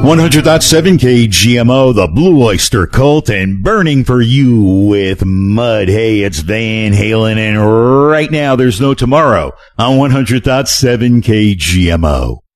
100.7 KGMO, the Blue Oyster Cult, and burning for you with mud. Hey, it's Van Halen, and right now there's no tomorrow on 100.7 KGMO.